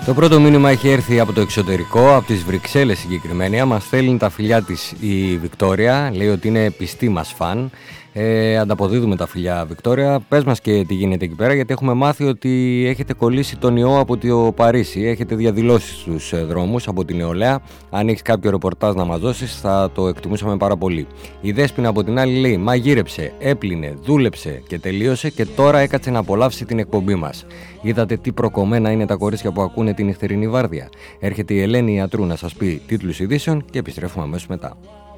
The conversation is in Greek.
Το πρώτο μήνυμα έχει έρθει από το εξωτερικό, από τις Βρυξέλλες συγκεκριμένα. Μας στέλνει τα φιλιά της η Βικτόρια, λέει ότι είναι πιστή μας φαν. Ανταποδίδουμε τα φιλιά, Βικτόρια. Πες μας και τι γίνεται εκεί πέρα, γιατί έχουμε μάθει ότι έχετε κολλήσει τον ιό από το Παρίσι. Έχετε διαδηλώσει στους δρόμους από την νεολαία. Αν έχεις κάποιο ρεπορτάζ να μας δώσεις, θα το εκτιμούσαμε πάρα πολύ. Η Δέσποινα από την άλλη λέει: μαγείρεψε, έπλυνε, δούλεψε και τελείωσε και τώρα έκατσε να απολαύσει την εκπομπή μας. Είδατε τι προκομμένα είναι τα κορίτσια που ακούνε την νυχτερινή βάρδια. Έρχεται η Ελένη Ιατρού να σας πει τίτλους ειδήσεων και επιστρέφουμε αμέσως μετά.